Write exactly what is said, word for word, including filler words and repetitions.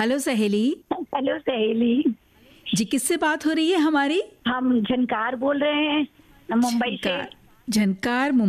Hello सहेली। Hello सहेली जी, किससे बात हो रही है हमारी? हम झनकार बोल रहे हैं मुंबई से। झनकार, झनकार